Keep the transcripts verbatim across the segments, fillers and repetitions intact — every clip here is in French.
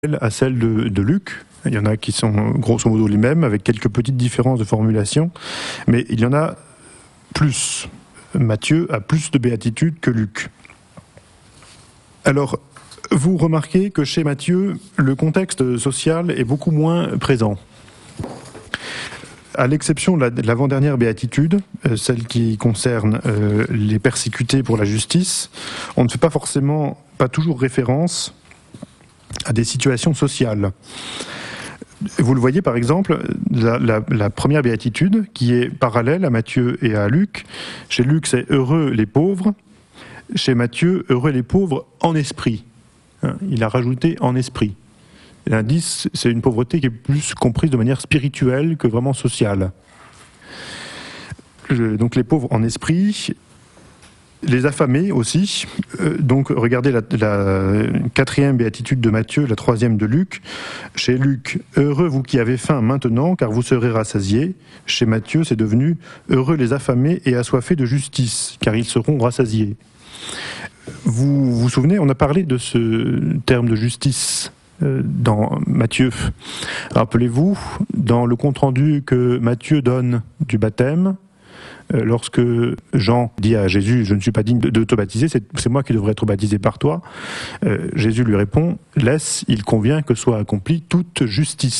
à celle de, de Luc. Il y en a qui sont grosso modo les mêmes, avec quelques petites différences de formulation, mais il y en a plus. Matthieu a plus de béatitudes que Luc. Alors, vous remarquez que chez Matthieu, le contexte social est beaucoup moins présent. À l'exception de l'avant-dernière béatitude, euh, celle qui concerne euh, les persécutés pour la justice, on ne fait pas forcément, pas toujours référence à des situations sociales. Vous le voyez par exemple, la, la, la première béatitude qui est parallèle à Matthieu et à Luc. Chez Luc, c'est « heureux les pauvres ». Chez Matthieu, « heureux les pauvres en esprit ». Il a rajouté « en esprit ». L'indice, c'est une pauvreté qui est plus comprise de manière spirituelle que vraiment sociale. Je, donc les pauvres en esprit, les affamés aussi. Euh, donc regardez la, la quatrième béatitude de Matthieu, la troisième de Luc. Chez Luc, « heureux vous qui avez faim maintenant, car vous serez rassasiés ». Chez Matthieu, c'est devenu « heureux les affamés et assoiffés de justice, car ils seront rassasiés ». Vous vous souvenez, on a parlé de ce terme de justice dans Matthieu. Rappelez-vous, dans le compte-rendu que Matthieu donne du baptême, lorsque Jean dit à Jésus « je ne suis pas digne de te baptiser, c'est moi qui devrais être baptisé par toi », Jésus lui répond « laisse, il convient que soit accomplie toute justice ».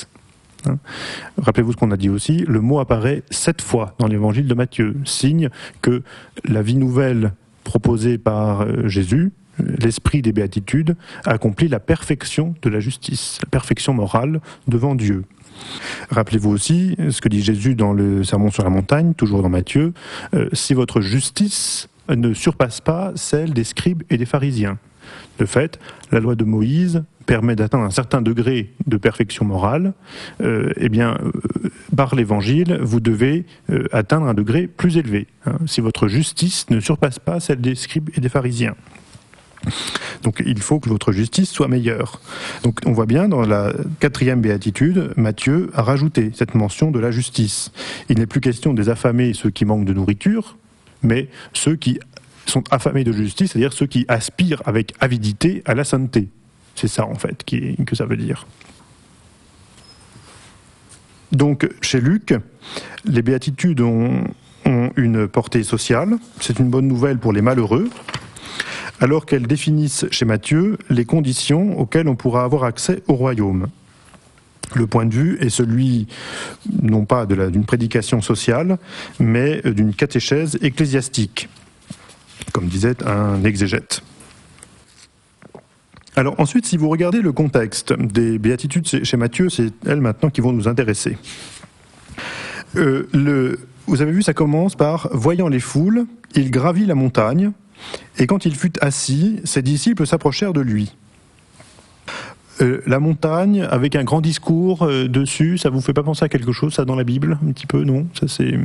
Hein. Rappelez-vous ce qu'on a dit aussi, le mot apparaît sept fois dans l'évangile de Matthieu, signe que la vie nouvelle proposée par Jésus, l'esprit des béatitudes, accomplit la perfection de la justice, la perfection morale devant Dieu. Rappelez-vous aussi ce que dit Jésus dans le Sermon sur la montagne, toujours dans Matthieu, euh, « si votre justice ne surpasse pas celle des scribes et des pharisiens ». De fait, la loi de Moïse permet d'atteindre un certain degré de perfection morale, euh, eh bien, euh, par l'Évangile, vous devez euh, atteindre un degré plus élevé, hein, si votre justice ne surpasse pas celle des scribes et des pharisiens. Donc il faut que votre justice soit meilleure. Donc on voit bien dans la quatrième béatitude, Matthieu a rajouté cette mention de la justice. Il n'est plus question des affamés, ceux qui manquent de nourriture, mais ceux qui sont affamés de justice, c'est-à-dire ceux qui aspirent avec avidité à la sainteté. C'est ça en fait qui, que ça veut dire. Donc chez Luc, les béatitudes ont, ont une portée sociale. C'est une bonne nouvelle pour les malheureux, alors qu'elles définissent chez Matthieu les conditions auxquelles on pourra avoir accès au royaume. Le point de vue est celui, non pas de la, d'une prédication sociale, mais d'une catéchèse ecclésiastique, comme disait un exégète. Alors ensuite, si vous regardez le contexte des béatitudes chez Matthieu, c'est elles maintenant qui vont nous intéresser. Euh, le, vous avez vu, ça commence par « Voyant les foules, il gravit la montagne ». Et quand il fut assis, ses disciples s'approchèrent de lui. Euh, la montagne, avec un grand discours euh, dessus, ça vous fait pas penser à quelque chose, ça, dans la Bible, un petit peu, non? Ça, c'est...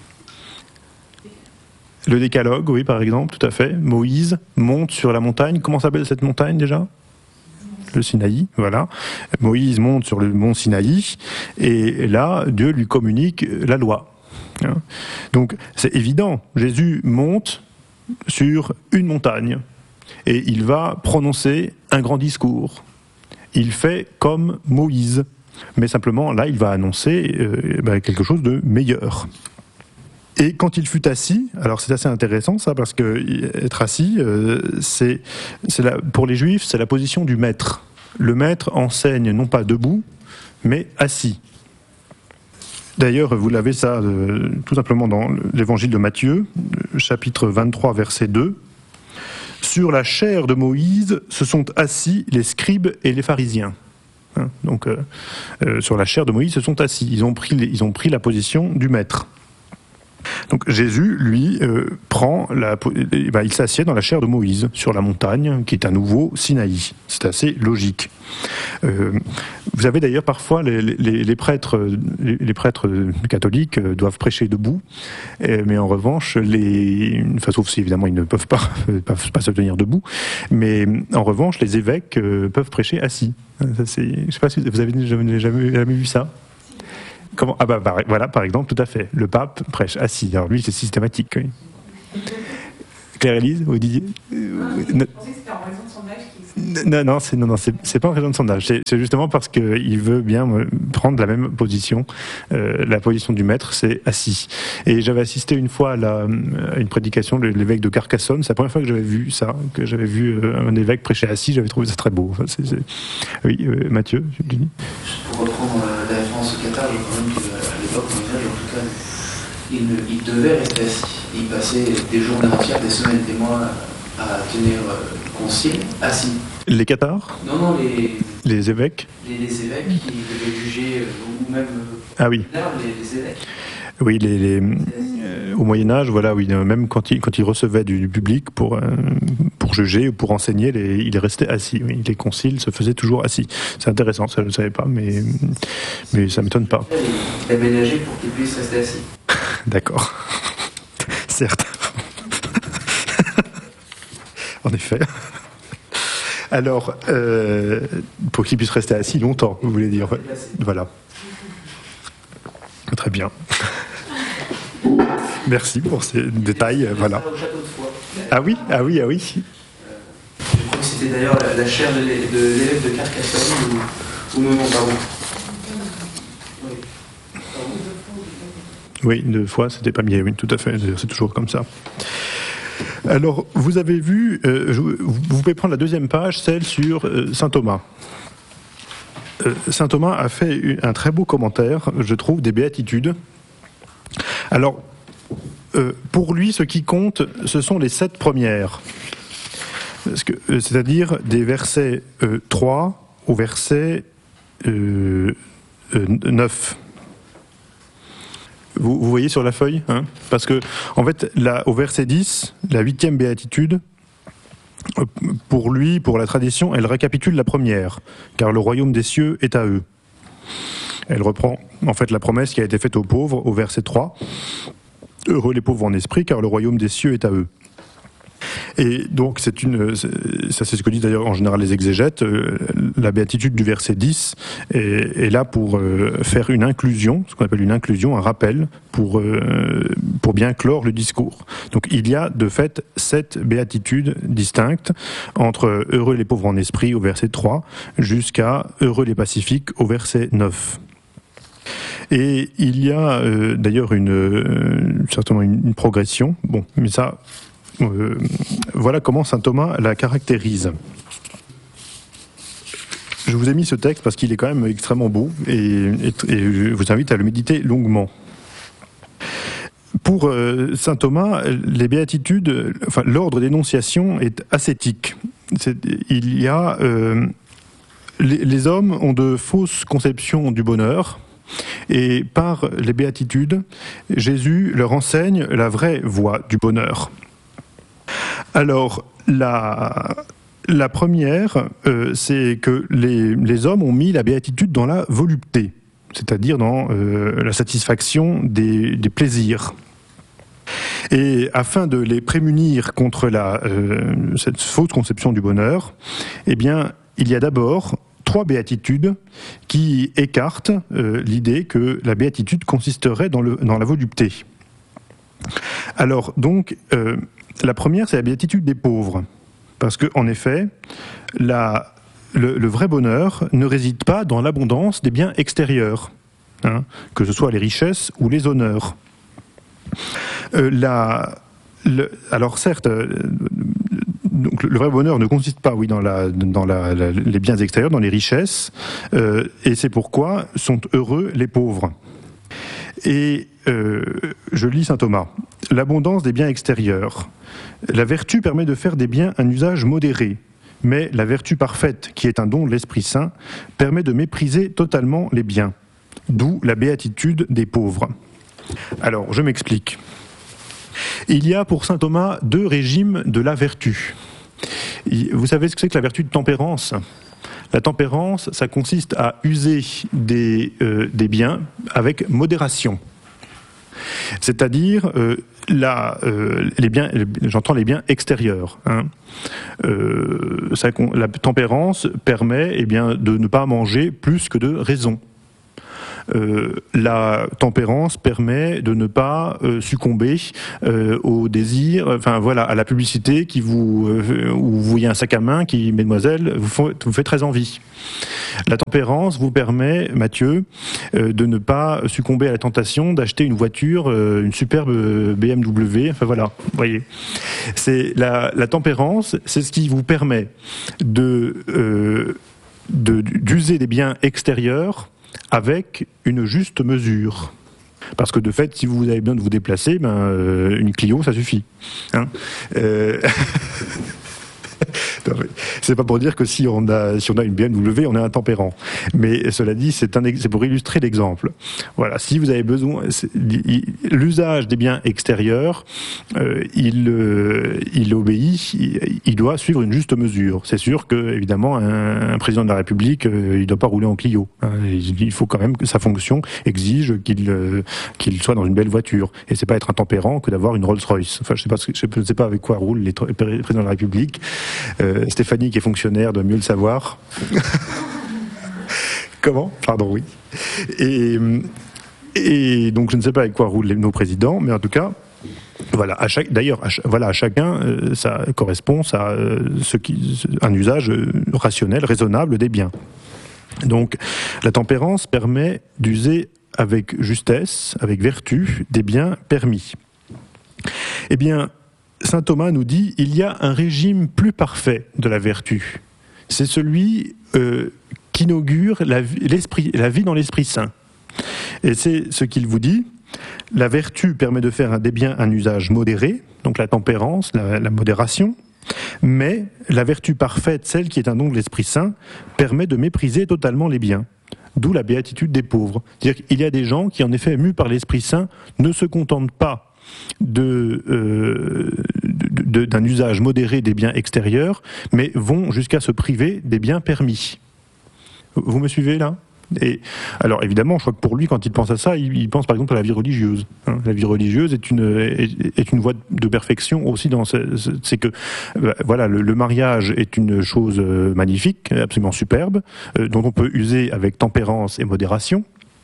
Le décalogue, oui, par exemple, tout à fait. Moïse monte sur la montagne. Comment s'appelle cette montagne, déjà? Le Sinaï, voilà. Moïse monte sur le mont Sinaï, et là, Dieu lui communique la loi. Donc, c'est évident, Jésus monte sur une montagne et il va prononcer un grand discours. Il fait comme Moïse, mais simplement là il va annoncer euh, ben, quelque chose de meilleur. Et quand il fut assis, alors c'est assez intéressant ça, parce que être assis, euh, c'est, c'est la, pour les Juifs, c'est la position du maître. Le maître enseigne non pas debout, mais assis. D'ailleurs, vous l'avez ça euh, tout simplement dans l'évangile de Matthieu, chapitre vingt-trois, verset deux. « Sur la chair de Moïse se sont assis les scribes et les pharisiens. Hein, » Donc, euh, euh, sur la chair de Moïse se sont assis. Ils ont pris, les, ils ont pris la position du maître. Donc Jésus, lui, euh, prend la, eh ben, il s'assied dans la chair de Moïse, sur la montagne, qui est à nouveau Sinaï. C'est assez logique. Euh, vous avez d'ailleurs parfois les, les, les, prêtres, les, les prêtres catholiques doivent prêcher debout, mais en revanche, les, enfin, sauf si évidemment ils ne peuvent pas, peuvent pas se tenir debout, mais en revanche, les évêques peuvent prêcher assis. Ça, c'est, je ne sais pas si vous avez jamais, jamais, jamais vu ça. Comment ah bah, bah voilà, par exemple, tout à fait. Le pape prêche assis. Alors lui, c'est systématique. Oui. Claire-Élise, vous disiez euh, Je pensais que c'était en raison de son âge qu'il Non, non, c'est non, non, c'est, c'est pas en raison de son âge. C'est, c'est justement parce qu'il veut bien prendre la même position. Euh, la position du maître, c'est assis. Et j'avais assisté une fois à, la, à une prédication de l'évêque de Carcassonne. C'est la première fois que j'avais vu ça, que j'avais vu un évêque prêcher assis. J'avais trouvé ça très beau. Enfin, c'est, c'est... Oui, euh, Mathieu, tu dis. Pour reprendre euh, la référence au Qatar, je crois même qu'à l'époque, au Moyen-Âge, en tout cas, il, ne, il devait rester assis. Il passait des journées entières, des semaines, des mois à tenir euh, concile assis. Les cathares ? Non, non, les, les évêques les, les évêques qui devaient juger, euh, ou même euh, ah oui. les, les évêques. Oui, les, les, euh, au Moyen-Âge, voilà, oui, même quand il, quand il recevait du, du public pour, euh, pour juger ou pour enseigner, les, il restait assis. Oui, les conciles se faisaient toujours assis. C'est intéressant, ça je ne savais pas, mais, mais ça ne m'étonne pas. Il a aménagé pour qu'il puisse rester assis. D'accord. Certes. En effet. Alors, euh, pour qu'il puisse rester assis longtemps, vous voulez dire. Voilà. Très bien. Merci pour ces détails. Voilà. Ah oui, ah oui, ah oui. Je crois que c'était d'ailleurs la, la chaire de l'évêque de, de Carcassonne, ou, ou non, non, pardon. Oui, deux fois, c'était pas mieux, oui, tout à fait, c'est toujours comme ça. Alors, vous avez vu, euh, je, vous pouvez prendre la deuxième page, celle sur euh, saint Thomas. Euh, saint Thomas a fait un très beau commentaire, je trouve, des béatitudes. Alors, euh, pour lui, ce qui compte, ce sont les sept premières. Parce que, euh, c'est-à-dire des versets euh, trois au verset euh, euh, neuf. Vous, vous voyez sur la feuille, hein, parce que, en fait, là, au verset dix, la huitième béatitude, pour lui, pour la tradition, elle récapitule la première, car le royaume des cieux est à eux. Elle reprend, en fait, la promesse qui a été faite aux pauvres, au verset trois. Heureux les pauvres en esprit, car le royaume des cieux est à eux. Et donc, c'est une, ça c'est ce que disent d'ailleurs en général les exégètes, la béatitude du verset dix est, est là pour faire une inclusion, ce qu'on appelle une inclusion, un rappel, pour, pour bien clore le discours. Donc il y a de fait sept béatitudes distinctes, entre heureux les pauvres en esprit au verset trois, jusqu'à heureux les pacifiques au verset neuf. Et il y a euh, d'ailleurs une, euh, certainement une, une progression, bon, mais ça... Euh, voilà comment saint Thomas la caractérise. Je vous ai mis ce texte parce qu'il est quand même extrêmement beau et, et, et je vous invite à le méditer longuement. Pour euh, saint Thomas, les béatitudes, enfin, l'ordre d'énonciation est ascétique. C'est, il y a, euh, les, les hommes ont de fausses conceptions du bonheur. Et par les béatitudes, Jésus leur enseigne la vraie voie du bonheur. Alors, la, la première, euh, c'est que les, les hommes ont mis la béatitude dans la volupté, c'est-à-dire dans euh, la satisfaction des, des plaisirs. Et afin de les prémunir contre la, euh, cette fausse conception du bonheur, eh bien, il y a d'abord trois béatitudes qui écartent euh, l'idée que la béatitude consisterait dans, le, dans la volupté. Alors, donc, euh, la première, c'est la béatitude des pauvres. Parce qu'en effet, la, le, le vrai bonheur ne réside pas dans l'abondance des biens extérieurs, hein, que ce soit les richesses ou les honneurs. Euh, la, le, alors certes, euh, donc le vrai bonheur ne consiste pas, oui, dans, la, dans la, la, les biens extérieurs, dans les richesses, euh, et c'est pourquoi sont heureux les pauvres. Et euh, je lis saint Thomas. L'abondance des biens extérieurs. La vertu permet de faire des biens un usage modéré, mais la vertu parfaite, qui est un don de l'Esprit Saint, permet de mépriser totalement les biens. D'où la béatitude des pauvres. Alors, je m'explique. Il y a pour saint Thomas deux régimes de la vertu. Vous savez ce que c'est que la vertu de tempérance ? La tempérance, ça consiste à user des, euh, des biens avec modération. C'est-à-dire, euh, la, euh, les biens, j'entends les biens extérieurs. Hein. Euh, ça, la tempérance permet eh bien, de ne pas manger plus que de raison. euh, la tempérance permet de ne pas euh, succomber euh, au désir, enfin voilà, à la publicité qui vous, euh, où vous voyez un sac à main qui, mesdemoiselles, vous, font, vous fait très envie. La tempérance vous permet, Mathieu, euh, de ne pas succomber à la tentation d'acheter une voiture, euh, une superbe B M W, enfin voilà, vous voyez. C'est la, la tempérance, c'est ce qui vous permet de, euh, de, d'user des biens extérieurs avec une juste mesure. Parce que de fait, si vous avez besoin de vous déplacer, ben, euh, une Clio, ça suffit. Hein euh... C'est pas pour dire que si on a, si on a une B M W, on est intempérant. Mais cela dit, c'est, un, c'est pour illustrer l'exemple. Voilà, si vous avez besoin, l'usage des biens extérieurs, euh, il, euh, il obéit, il, il doit suivre une juste mesure. C'est sûr que, évidemment, un, un président de la République, euh, il ne doit pas rouler en Clio. Hein. Il faut quand même que sa fonction exige qu'il, euh, qu'il soit dans une belle voiture. Et c'est pas être intempérant que d'avoir une Rolls-Royce. Enfin, je sais pas, je sais pas avec quoi roulent les présidents de la République. Euh, Stéphanie, qui est fonctionnaire, doit mieux le savoir. Comment ? Pardon, oui. Et, et donc, je ne sais pas avec quoi roulent nos présidents, mais en tout cas, voilà. À chaque, d'ailleurs, à, voilà, à chacun, euh, ça correspond à euh, ce qui, un usage rationnel, raisonnable des biens. Donc, la tempérance permet d'user avec justesse, avec vertu, des biens permis. Eh bien, Saint Thomas nous dit « il y a un régime plus parfait de la vertu. C'est celui euh, qui inaugure la, l'esprit, la vie dans l'Esprit Saint. » Et c'est ce qu'il vous dit. La vertu permet de faire des biens un usage modéré, donc la tempérance, la, la modération, mais la vertu parfaite, celle qui est un don de l'Esprit Saint, permet de mépriser totalement les biens. D'où la béatitude des pauvres. C'est-à-dire qu'il y a des gens qui, en effet, mus par l'Esprit Saint, ne se contentent pas De, euh, de, de, d'un usage modéré des biens extérieurs, mais vont jusqu'à se priver des biens permis. Vous me suivez là ? Et alors évidemment, je crois que pour lui, quand il pense à ça, il, il pense par exemple à la vie religieuse. Hein. La vie religieuse est une est, est une voie de perfection aussi. Dans ce, c'est que euh, voilà, le, le mariage est une chose magnifique, absolument superbe, euh, dont on peut user avec tempérance et modération.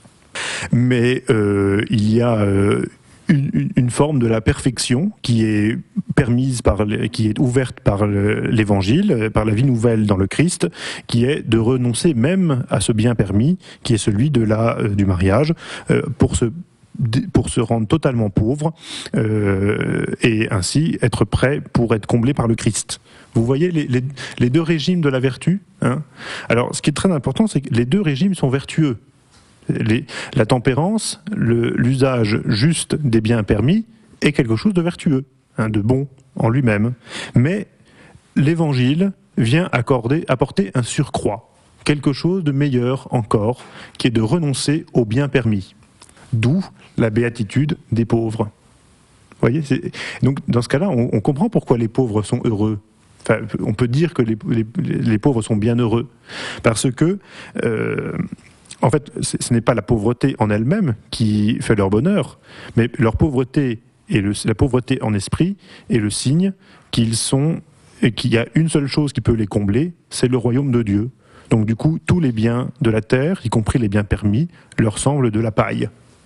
Mais euh, il y a euh, Une, une forme de la perfection qui est permise par, qui est ouverte par l'Évangile, par la vie nouvelle dans le Christ, qui est de renoncer même à ce bien permis, qui est celui de la, du mariage, pour se, pour se rendre totalement pauvre euh, et ainsi être prêt pour être comblé par le Christ. Vous voyez les, les, les deux régimes de la vertu, hein ? Alors, ce qui est très important, c'est que les deux régimes sont vertueux. Les, la tempérance, le, l'usage juste des biens permis est quelque chose de vertueux, hein, de bon en lui-même. Mais l'Évangile vient accorder, apporter un surcroît, quelque chose de meilleur encore, qui est de renoncer aux biens permis. D'où la béatitude des pauvres. Vous voyez, c'est, donc dans ce cas-là, on, on comprend pourquoi les pauvres sont heureux. Enfin, on peut dire que les, les, les pauvres sont bien heureux, parce que euh, en fait, ce n'est pas la pauvreté en elle-même qui fait leur bonheur, mais leur pauvreté et le, la pauvreté en esprit est le signe qu'ils sont et qu'il y a une seule chose qui peut les combler, c'est le royaume de Dieu. Donc du coup, tous les biens de la terre, y compris les biens permis, leur semblent de la paille.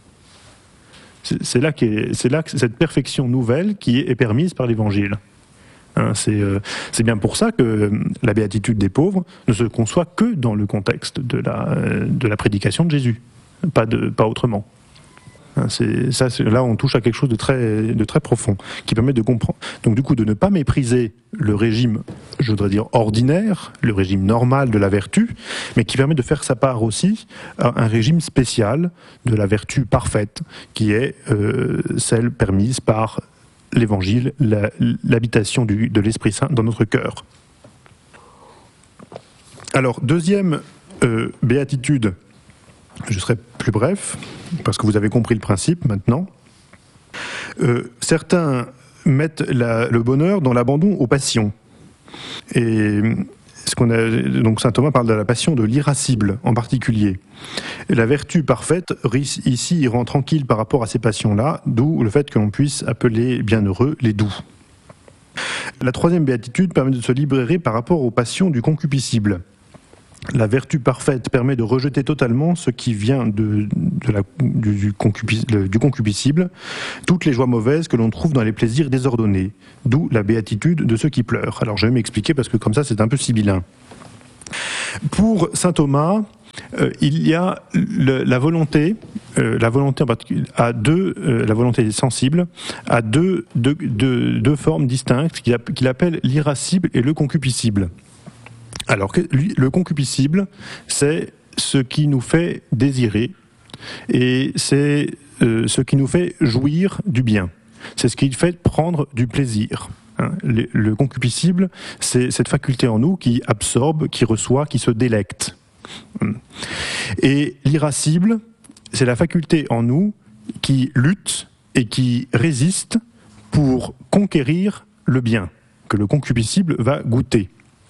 C'est, c'est là qu'est, c'est là que cette perfection nouvelle qui est, est permise par l'Évangile. Hein, c'est, euh, c'est bien pour ça que euh, la béatitude des pauvres ne se conçoit que dans le contexte de la, euh, de la prédication de Jésus, pas, de, pas autrement. Hein, c'est, ça, c'est, là, on touche à quelque chose de très, de très profond, qui permet de comprendre. Donc du coup, de ne pas mépriser le régime, je voudrais dire ordinaire, le régime normal de la vertu, mais qui permet de faire sa part aussi à un régime spécial de la vertu parfaite, qui est euh, celle permise par l'Évangile, la, l'habitation du, de l'Esprit Saint dans notre cœur. Alors, deuxième euh, béatitude, je serai plus bref, parce que vous avez compris le principe maintenant. Euh, certains mettent la, le bonheur dans l'abandon aux passions. Et ce qu'on a, donc saint Thomas parle de la passion de l'irascible en particulier. Et la vertu parfaite, ici, il rend tranquille par rapport à ces passions-là, d'où le fait que l'on puisse appeler bienheureux les doux. La troisième béatitude permet de se libérer par rapport aux passions du concupiscible. La vertu parfaite permet de rejeter totalement ce qui vient de, de la, du, du, concupi, du concupiscible, toutes les joies mauvaises que l'on trouve dans les plaisirs désordonnés, d'où la béatitude de ceux qui pleurent. Alors je vais m'expliquer parce que comme ça c'est un peu sibyllin. Pour saint Thomas, euh, il y a le, la volonté, euh, la volonté en particulier, à deux, euh, la volonté sensible, à deux, deux, deux, deux formes distinctes qu'il, qu'il appelle l'irascible et le concupiscible. Alors, lui, le concupiscible, c'est ce qui nous fait désirer et c'est euh, ce qui nous fait jouir du bien. C'est ce qui fait prendre du plaisir. Hein. Le, le concupiscible, c'est cette faculté en nous qui absorbe, qui reçoit, qui se délecte. Et l'irascible, c'est la faculté en nous qui lutte et qui résiste pour conquérir le bien, que le concupiscible va goûter.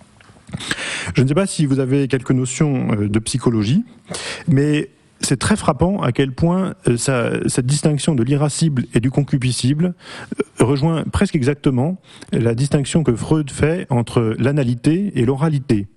Je ne sais pas si vous avez quelques notions de psychologie, mais c'est très frappant à quel point ça, cette distinction de l'irascible et du concupiscible rejoint presque exactement la distinction que Freud fait entre l'analité et l'oralité.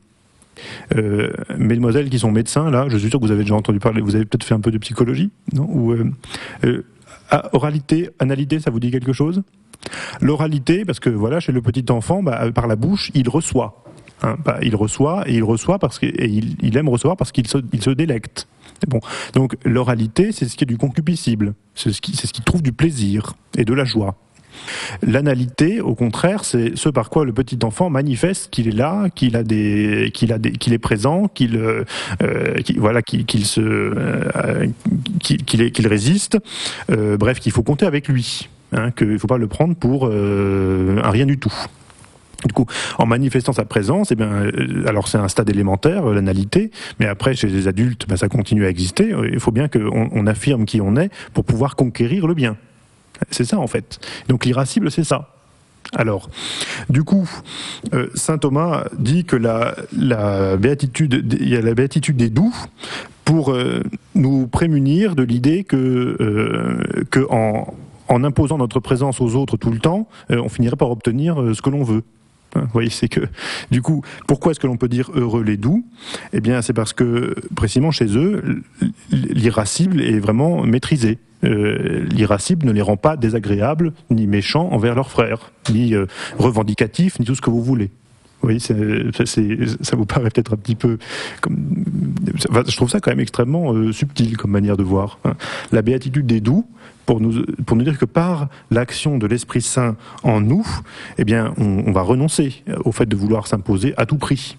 Euh, mesdemoiselles qui sont médecins, là, je suis sûr que vous avez déjà entendu parler, vous avez peut-être fait un peu de psychologie, non? Ou, euh, euh, oralité, analité, ça vous dit quelque chose? L'oralité, parce que voilà, chez le petit enfant, bah, par la bouche, il reçoit. Hein, bah, il reçoit et il reçoit parce qu'il il aime recevoir parce qu'il se, il se délecte. Bon. Donc l'oralité, c'est ce qui est du concupiscible, c'est ce qui, c'est ce qui trouve du plaisir et de la joie. L'analité, au contraire, c'est ce par quoi le petit enfant manifeste qu'il est là, qu'il a des, qu'il a des, qu'il est présent, qu'il, euh, qu'il voilà, qu'il, qu'il se, euh, qu'il, qu'il, est, qu'il résiste. Euh, bref, qu'il faut compter avec lui, hein, qu'il ne faut pas le prendre pour euh, un rien du tout. Du coup, en manifestant sa présence, eh bien, euh, alors c'est un stade élémentaire, euh, l'analité, mais après, chez les adultes, ben, ça continue à exister. Il faut bien qu'on on affirme qui on est pour pouvoir conquérir le bien. C'est ça, en fait. Donc l'irascible, c'est ça. Alors, du coup, euh, saint Thomas dit que la, la béatitude, il y a la béatitude des doux pour euh, nous prémunir de l'idée que, euh, que en, en imposant notre présence aux autres tout le temps, euh, on finirait par obtenir euh, ce que l'on veut. Vous voyez, c'est que, du coup, pourquoi est-ce que l'on peut dire heureux les doux? Eh bien, c'est parce que, précisément chez eux, l'irascible est vraiment maîtrisé. Euh, l'irascible ne les rend pas désagréables, ni méchants envers leurs frères, ni euh, revendicatifs, ni tout ce que vous voulez. Vous voyez, c'est, c'est, ça vous paraît peut-être un petit peu... Comme, je trouve ça quand même extrêmement euh, subtil comme manière de voir. Hein. La béatitude des doux, pour nous, pour nous dire que par l'action de l'Esprit Saint en nous, eh bien, on, on va renoncer au fait de vouloir s'imposer à tout prix.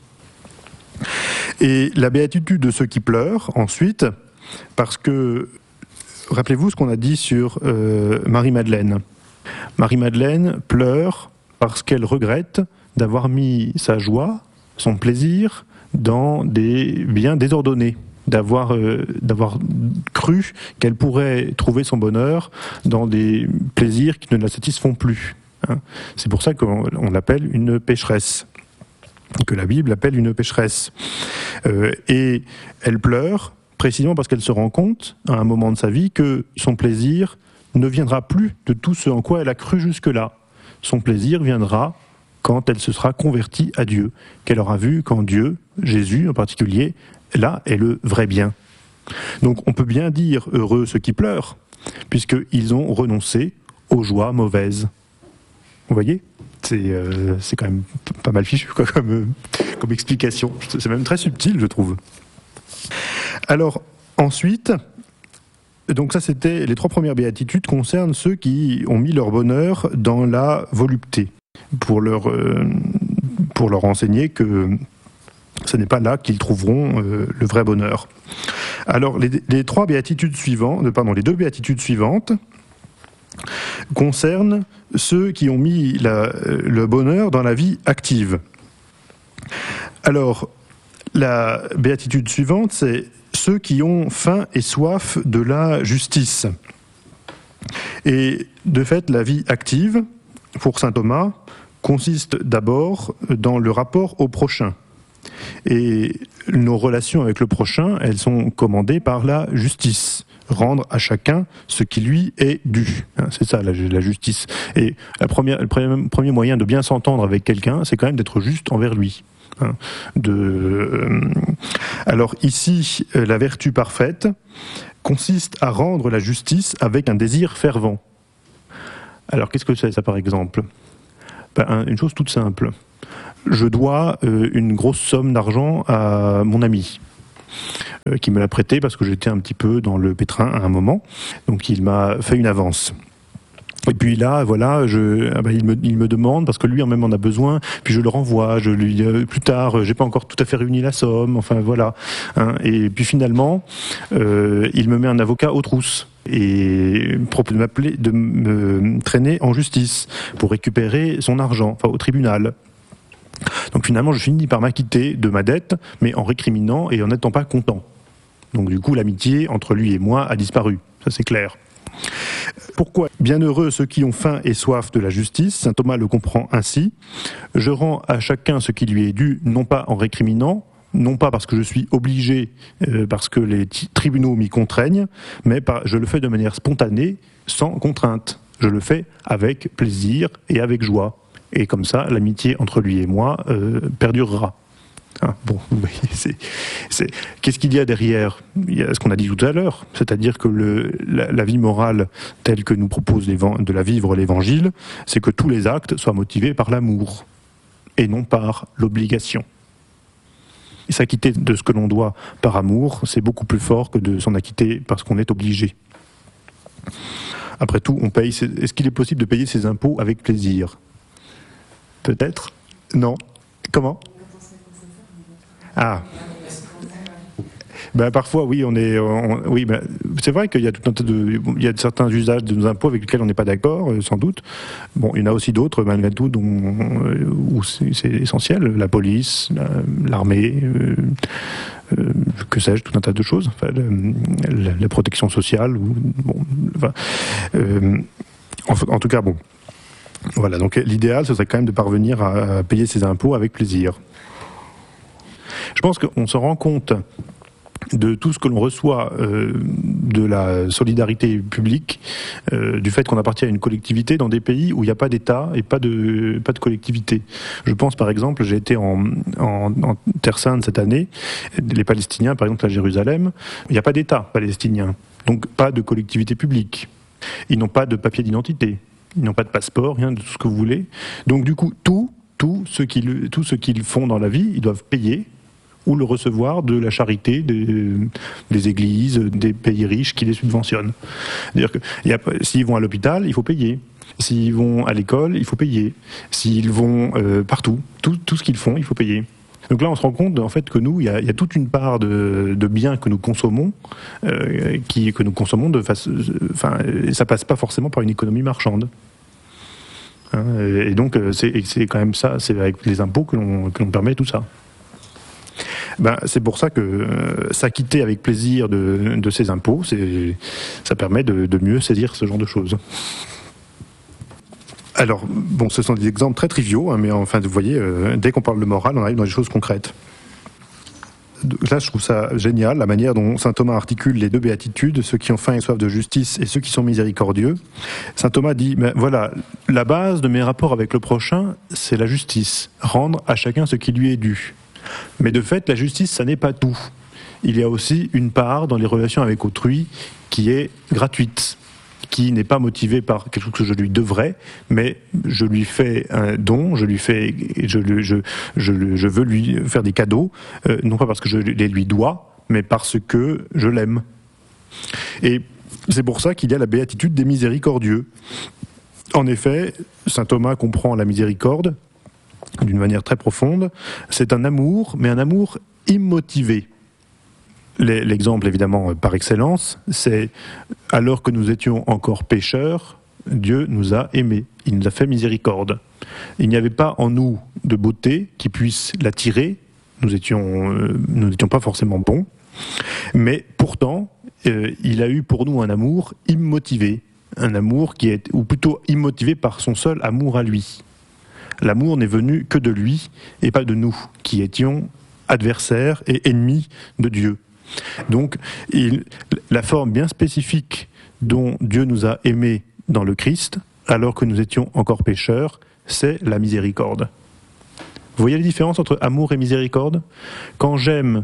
Et la béatitude de ceux qui pleurent, ensuite, parce que, rappelez-vous ce qu'on a dit sur euh, Marie-Madeleine. Marie-Madeleine pleure parce qu'elle regrette d'avoir mis sa joie, son plaisir, dans des biens désordonnés, d'avoir, euh, d'avoir cru qu'elle pourrait trouver son bonheur dans des plaisirs qui ne la satisfont plus. Hein. C'est pour ça qu'on on l'appelle une pécheresse, que la Bible appelle une pécheresse. Euh, et elle pleure précisément parce qu'elle se rend compte, à un moment de sa vie, que son plaisir ne viendra plus de tout ce en quoi elle a cru jusque-là. Son plaisir viendra quand elle se sera convertie à Dieu, qu'elle aura vu qu'en Dieu, Jésus en particulier, là est le vrai bien. Donc on peut bien dire heureux ceux qui pleurent, puisqu'ils ont renoncé aux joies mauvaises. Vous voyez ? C'est, euh, c'est quand même pas mal fichu quoi, comme, euh, comme explication. C'est même très subtil, je trouve. Alors, ensuite, donc ça c'était, les trois premières béatitudes concernent ceux qui ont mis leur bonheur dans la volupté, pour leur, euh, pour leur enseigner que ce n'est pas là qu'ils trouveront euh, le vrai bonheur. Alors, les, les trois béatitudes suivantes, pardon, les deux béatitudes suivantes concernent ceux qui ont mis la, le bonheur dans la vie active. Alors, la béatitude suivante, c'est ceux qui ont faim et soif de la justice. Et de fait, la vie active, pour saint Thomas, consiste d'abord dans le rapport au prochain. Et nos relations avec le prochain, elles sont commandées par la justice. Rendre à chacun ce qui lui est dû. C'est ça, la, la justice. Et la première, le premier, premier moyen de bien s'entendre avec quelqu'un, c'est quand même d'être juste envers lui. Hein, de, euh, alors ici, la vertu parfaite consiste à rendre la justice avec un désir fervent. Alors qu'est-ce que c'est ça par exemple? Ben, une chose toute simple. Je dois euh, une grosse somme d'argent à mon ami euh, qui me l'a prêté parce que j'étais un petit peu dans le pétrin à un moment. Donc il m'a fait une avance. Et puis là, voilà, je, ah ben, il, me, il me demande, parce que lui en même en a besoin, puis je le renvoie, je lui euh, plus tard, euh, j'ai pas encore tout à fait réuni la somme, enfin voilà. Hein, et puis finalement, euh, il me met un avocat aux trousses et propose de m'appeler, de me traîner en justice pour récupérer son argent, enfin au tribunal. Donc finalement, je finis par m'acquitter de ma dette, mais en récriminant et en n'étant pas content. Donc du coup, l'amitié entre lui et moi a disparu, ça c'est clair. Pourquoi? Bienheureux ceux qui ont faim et soif de la justice, saint Thomas le comprend ainsi. Je rends à chacun ce qui lui est dû, non pas en récriminant, non pas parce que je suis obligé, euh, parce que les t- tribunaux m'y contraignent, mais par, je le fais de manière spontanée, sans contrainte. Je le fais avec plaisir et avec joie. Et comme ça, l'amitié entre lui et moi euh, perdurera. Hein, bon, vous voyez, c'est, c'est... Qu'est-ce qu'il y a derrière? Il y a ce qu'on a dit tout à l'heure, c'est-à-dire que le, la, la vie morale telle que nous propose de la vivre l'Évangile, c'est que tous les actes soient motivés par l'amour et non par l'obligation. Et s'acquitter de ce que l'on doit par amour, c'est beaucoup plus fort que de s'en acquitter parce qu'on est obligé. Après tout, on paye. Est-ce qu'il est possible de payer ses impôts avec plaisir? Peut-être? Non. Comment? Ah. Ben, parfois, oui, on est, on, oui, ben, c'est vrai qu'il y a tout un tas de, il y a certains usages de nos impôts avec lesquels on n'est pas d'accord, sans doute. Bon, il y en a aussi d'autres, malgré tout, dont, où c'est, c'est essentiel. La police, la, l'armée, euh, euh, que sais-je, tout un tas de choses. Enfin, la, la protection sociale, ou, bon, enfin, euh, en, en tout cas, bon. Voilà, donc l'idéal, ce serait quand même de parvenir à, à payer ses impôts avec plaisir. Je pense qu'on se rend compte de tout ce que l'on reçoit euh, de la solidarité publique, euh, du fait qu'on appartient à une collectivité dans des pays où il n'y a pas d'État et pas de, pas de collectivité. Je pense par exemple, j'ai été en, en, en Terre Sainte cette année, les Palestiniens par exemple à Jérusalem, il n'y a pas d'État palestinien, donc pas de collectivité publique. Ils n'ont pas de papier d'identité, ils n'ont pas de passeport, rien de tout ce que vous voulez. Donc du coup, tout, tout ce qu'ils, tout ce qu'ils font dans la vie, ils doivent payer ou le recevoir de la charité des, des églises, des pays riches qui les subventionnent. C'est-à-dire que y a, s'ils vont à l'hôpital, il faut payer. S'ils vont à l'école, il faut payer. S'ils vont euh, partout, tout, tout ce qu'ils font, il faut payer. Donc là, on se rend compte en fait que nous, il y a, y a toute une part de, de biens que nous consommons, euh, qui, que nous consommons de face, enfin, ça passe pas forcément par une économie marchande. Hein, et donc, c'est, c'est quand même ça, c'est avec les impôts que l'on, que l'on permet tout ça. Ben, c'est pour ça que euh, s'acquitter avec plaisir de, de ses impôts, c'est, ça permet de, de mieux saisir ce genre de choses. Alors, bon, ce sont des exemples très triviaux, hein, mais enfin, vous voyez, euh, dès qu'on parle de morale, on arrive dans des choses concrètes. Là, je trouve ça génial, la manière dont saint Thomas articule les deux béatitudes, ceux qui ont faim et soif de justice et ceux qui sont miséricordieux. Saint Thomas dit, ben, voilà, la base de mes rapports avec le prochain, c'est la justice, rendre à chacun ce qui lui est dû. Mais de fait, la justice, ça n'est pas tout. Il y a aussi une part dans les relations avec autrui qui est gratuite, qui n'est pas motivée par quelque chose que je lui devrais, mais je lui fais un don, je lui fais, je, je, je, je veux lui faire des cadeaux, euh, non pas parce que je les lui dois, mais parce que je l'aime. Et c'est pour ça qu'il y a la béatitude des miséricordieux. En effet, saint Thomas comprend la miséricorde d'une manière très profonde. C'est un amour, mais un amour immotivé. L'exemple, évidemment, par excellence, c'est « alors que nous étions encore pécheurs, Dieu nous a aimés, il nous a fait miséricorde. Il n'y avait pas en nous de beauté qui puisse l'attirer, nous étions, euh, nous n'étions pas forcément bons, mais pourtant, euh, il a eu pour nous un amour immotivé, un amour qui est, ou plutôt immotivé par son seul amour à lui. L'amour n'est venu que de lui et pas de nous, qui étions adversaires et ennemis de Dieu. Donc, il, la forme bien spécifique dont Dieu nous a aimés dans le Christ, alors que nous étions encore pécheurs, c'est la miséricorde. Vous voyez la différence entre amour et miséricorde ? Quand j'aime,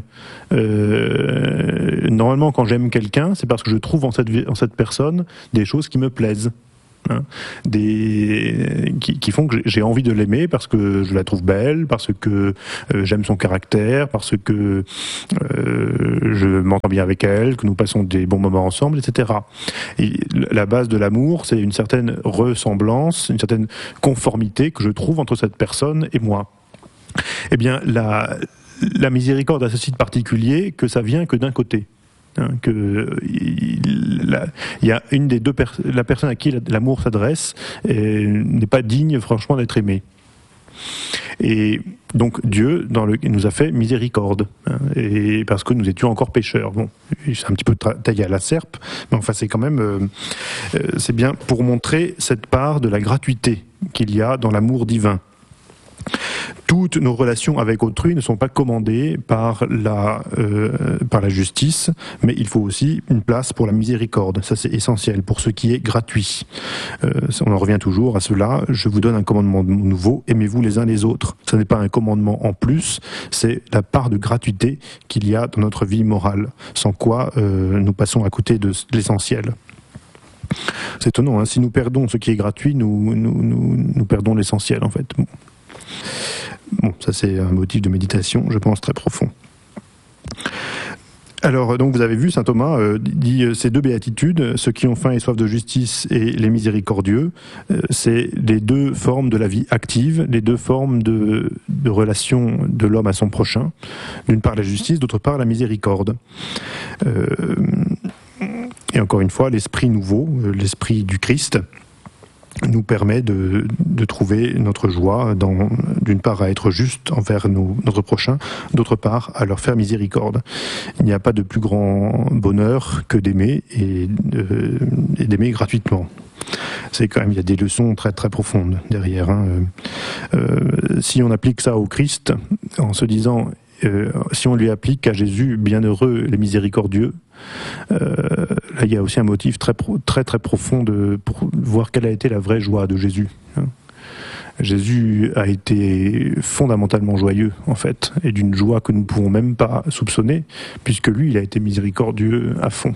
euh, normalement quand j'aime quelqu'un, c'est parce que je trouve en cette, en cette personne des choses qui me plaisent. Hein, des, qui, qui font que j'ai envie de l'aimer parce que je la trouve belle, parce que euh, j'aime son caractère, parce que euh, je m'entends bien avec elle, que nous passons des bons moments ensemble, et cetera. Et la base de l'amour, c'est une certaine ressemblance, une certaine conformité que je trouve entre cette personne et moi. Eh bien, la, la miséricorde a ce site particulier que ça vient que d'un côté. Hein, que il, la, il y a une des deux pers- la personne à qui l'amour s'adresse et n'est pas digne, franchement, d'être aimée. Et donc Dieu dans le, nous a fait miséricorde, hein, et parce que nous étions encore pécheurs. Bon, c'est un petit peu tra- taillé à la serpe, mais enfin c'est quand même, euh, euh, c'est bien pour montrer cette part de la gratuité qu'il y a dans l'amour divin. Toutes nos relations avec autrui ne sont pas commandées par la, euh, par la justice, mais il faut aussi une place pour la miséricorde. Ça, c'est essentiel pour ce qui est gratuit. Euh, on en revient toujours à cela. Je vous donne un commandement nouveau, aimez-vous les uns les autres. Ce n'est pas un commandement en plus, c'est la part de gratuité qu'il y a dans notre vie morale, sans quoi euh, nous passons à côté de l'essentiel. C'est étonnant, hein, si nous perdons ce qui est gratuit, nous, nous, nous, nous perdons l'essentiel, en fait. Bon. Bon, ça c'est un motif de méditation, je pense, très profond. Alors, donc vous avez vu, saint Thomas euh, dit euh, ces deux béatitudes, ceux qui ont faim et soif de justice et les miséricordieux, euh, c'est les deux formes de la vie active, les deux formes de, de relation de l'homme à son prochain. D'une part la justice, d'autre part la miséricorde. Euh, et encore une fois, l'esprit nouveau, l'esprit du Christ, nous permet de, de trouver notre joie, dans, d'une part à être juste envers nos, notre prochain, d'autre part à leur faire miséricorde. Il n'y a pas de plus grand bonheur que d'aimer et, euh, et d'aimer gratuitement. C'est quand même, il y a des leçons très très profondes derrière. Hein. Euh, si on applique ça au Christ, en se disant, euh, si on lui applique à Jésus, bienheureux les miséricordieux, Euh, là, il y a aussi un motif très, pro, très, très profond de, pour voir quelle a été la vraie joie de Jésus. Hein. Jésus a été fondamentalement joyeux, en fait, et d'une joie que nous ne pouvons même pas soupçonner, puisque lui, il a été miséricordieux à fond.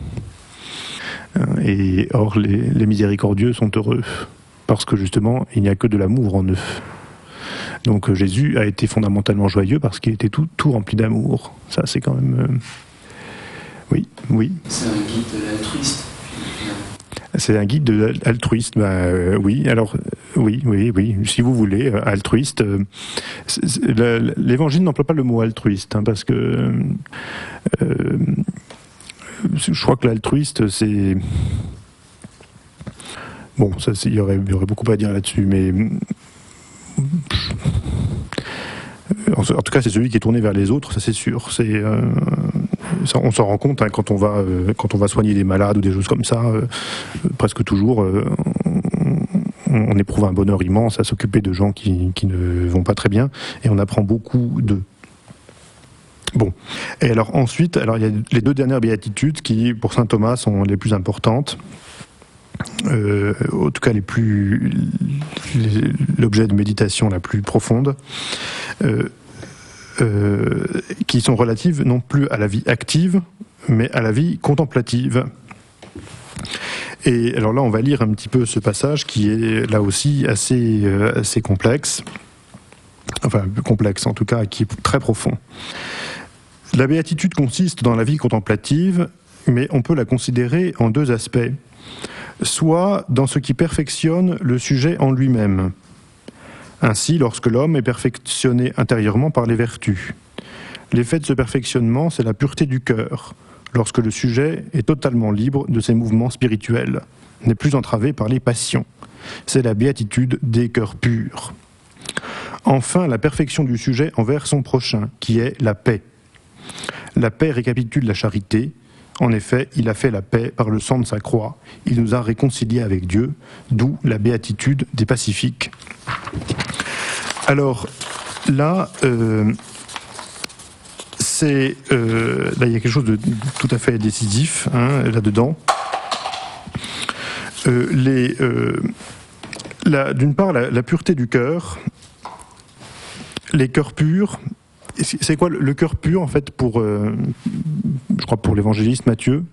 Et or, les, les miséricordieux sont heureux, parce que justement, il n'y a que de l'amour en eux. Donc Jésus a été fondamentalement joyeux parce qu'il était tout, tout rempli d'amour. Ça, c'est quand même... Euh, Oui, oui. C'est un guide de l'altruiste. C'est un guide de l'altruiste, bah, euh, oui, alors, euh, oui, oui, oui, si vous voulez, euh, altruiste. Euh, c'est, c'est, le, l'évangile n'emploie pas le mot altruiste, hein, parce que euh, je crois que l'altruiste, c'est... Bon, ça, il y aurait, il y aurait beaucoup à dire là-dessus, mais... En tout cas, c'est celui qui est tourné vers les autres, ça c'est sûr. C'est, euh, ça, on s'en rend compte hein, quand on va euh, quand on va soigner des malades ou des choses comme ça. Euh, presque toujours, euh, on, on éprouve un bonheur immense à s'occuper de gens qui, qui ne vont pas très bien, et on apprend beaucoup d'eux. Bon. Et alors ensuite, alors il y a les deux dernières béatitudes qui, pour saint Thomas, sont les plus importantes. Euh, en tout cas les plus les, l'objet de méditation la plus profonde, euh, euh, qui sont relatives non plus à la vie active mais à la vie contemplative. Et alors là on va lire un petit peu ce passage qui est là aussi assez, euh, assez complexe, enfin complexe en tout cas, qui est très profond. La béatitude consiste dans la vie contemplative, mais on peut la considérer en deux aspects. Soit dans ce qui perfectionne le sujet en lui-même. Ainsi, lorsque l'homme est perfectionné intérieurement par les vertus. L'effet de ce perfectionnement, c'est la pureté du cœur, lorsque le sujet est totalement libre de ses mouvements spirituels, n'est plus entravé par les passions. C'est la béatitude des cœurs purs. Enfin, la perfection du sujet envers son prochain, qui est la paix. La paix récapitule la charité. En effet, il a fait la paix par le sang de sa croix. Il nous a réconciliés avec Dieu, d'où la béatitude des pacifiques. Alors, là, euh, c'est, euh, là, il y a quelque chose de tout à fait décisif, hein, là-dedans. Euh, les, euh, la, d'une part, la, la pureté du cœur, les cœurs purs, c'est quoi le cœur pur en fait pour, euh, je crois pour l'évangéliste Matthieu?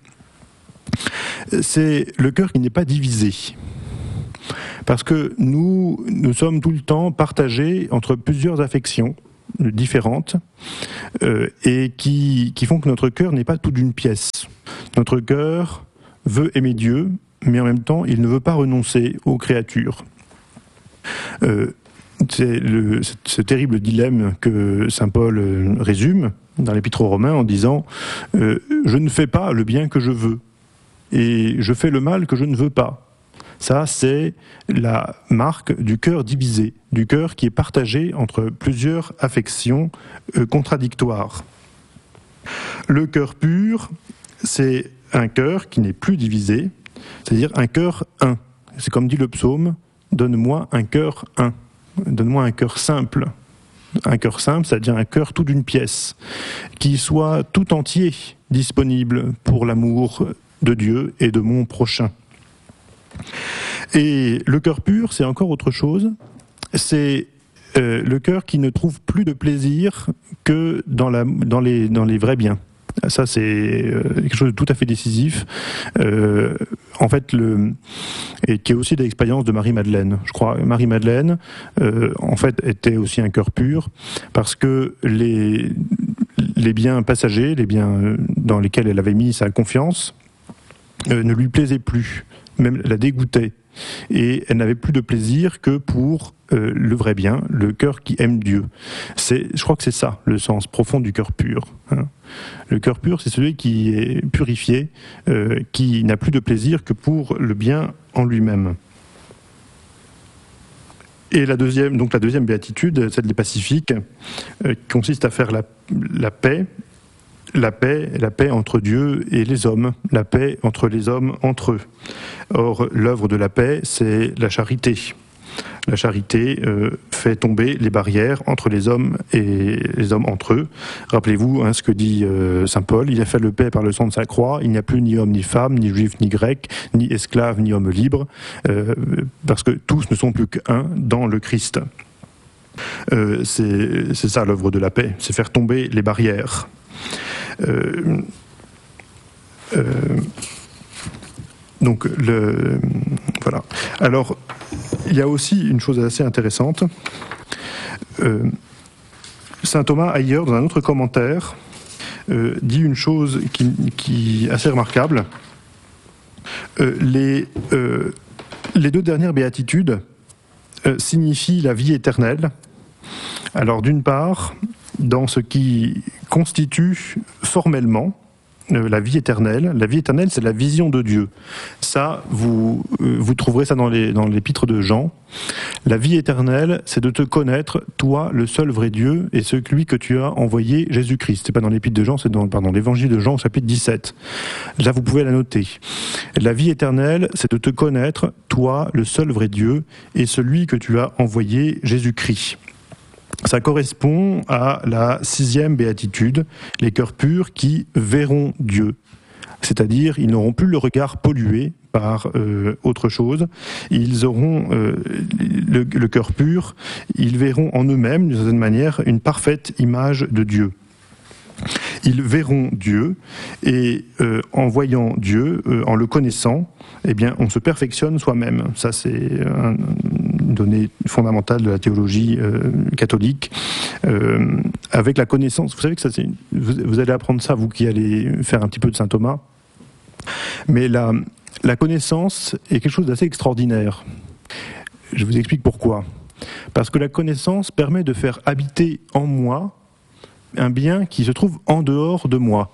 C'est le cœur qui n'est pas divisé. Parce que nous, nous sommes tout le temps partagés entre plusieurs affections différentes euh, et qui, qui font que notre cœur n'est pas tout d'une pièce. Notre cœur veut aimer Dieu, mais en même temps, il ne veut pas renoncer aux créatures. Euh, c'est le, ce terrible dilemme que saint Paul résume dans l'Épître aux Romains en disant euh, « Je ne fais pas le bien que je veux, et je fais le mal que je ne veux pas ». Ça, c'est la marque du cœur divisé, du cœur qui est partagé entre plusieurs affections euh, contradictoires. Le cœur pur, c'est un cœur qui n'est plus divisé, c'est-à-dire un cœur un. C'est comme dit le psaume, « Donne-moi un cœur un ». Donne-moi un cœur simple. Un cœur simple, c'est-à-dire un cœur tout d'une pièce, qui soit tout entier disponible pour l'amour de Dieu et de mon prochain. Et le cœur pur, c'est encore autre chose. C'est euh, le cœur qui ne trouve plus de plaisir que dans, la, dans, les, dans les vrais biens. Ça, c'est euh, quelque chose de tout à fait décisif. Euh, en fait, le, et qui est aussi l'expérience de Marie-Madeleine. Je crois Marie-Madeleine, euh, en fait, était aussi un cœur pur, parce que les, les biens passagers, les biens dans lesquels elle avait mis sa confiance, euh, ne lui plaisaient plus, même la dégoûtaient. Et elle n'avait plus de plaisir que pour euh, le vrai bien, le cœur qui aime Dieu. C'est, je crois que c'est ça, le sens profond du cœur pur. Hein. Le cœur pur, c'est celui qui est purifié, euh, qui n'a plus de plaisir que pour le bien en lui-même. Et la deuxième, donc la deuxième béatitude, celle des pacifiques, euh, qui consiste à faire la, la paix, la paix, la paix entre Dieu et les hommes, la paix entre les hommes entre eux. Or, l'œuvre de la paix, c'est la charité. La charité euh, fait tomber les barrières entre les hommes et les hommes entre eux. Rappelez-vous hein, ce que dit euh, saint Paul, il a fait le paix par le sang de sa croix, il n'y a plus ni homme ni femme, ni juif ni grec, ni esclave ni homme libre, euh, parce que tous ne sont plus qu'un dans le Christ. Euh, c'est, c'est ça l'œuvre de la paix, c'est faire tomber les barrières. Euh, euh, donc le voilà. Alors il y a aussi une chose assez intéressante. Euh, Saint Thomas ailleurs dans un autre commentaire euh, dit une chose qui, qui est assez remarquable. Euh, les euh, les deux dernières béatitudes euh, signifient la vie éternelle. Alors d'une part, dans ce qui constitue formellement euh, la vie éternelle. La vie éternelle, c'est la vision de Dieu. Ça, vous, euh, vous trouverez ça dans, les, dans l'épître de Jean. La vie éternelle, c'est de te connaître, toi, le seul vrai Dieu, et celui que tu as envoyé, Jésus-Christ. C'est pas dans l'épître de Jean, c'est dans pardon, l'évangile de Jean, au chapitre dix-sept. Là, vous pouvez la noter. La vie éternelle, c'est de te connaître, toi, le seul vrai Dieu, et celui que tu as envoyé, Jésus-Christ. Ça correspond à la sixième béatitude, les cœurs purs qui verront Dieu. C'est-à-dire, ils n'auront plus le regard pollué par euh, autre chose. Ils auront euh, le, le cœur pur, ils verront en eux-mêmes, d'une certaine manière, une parfaite image de Dieu. Ils verront Dieu, et euh, en voyant Dieu, euh, en le connaissant, eh bien, on se perfectionne soi-même. Ça, c'est un, une donnée fondamentale de la théologie euh, catholique. Euh, avec la connaissance, vous savez que ça, c'est, vous, vous allez apprendre ça, vous qui allez faire un petit peu de saint Thomas, mais la, la connaissance est quelque chose d'assez extraordinaire. Je vous explique pourquoi. Parce que la connaissance permet de faire habiter en moi un bien qui se trouve en dehors de moi.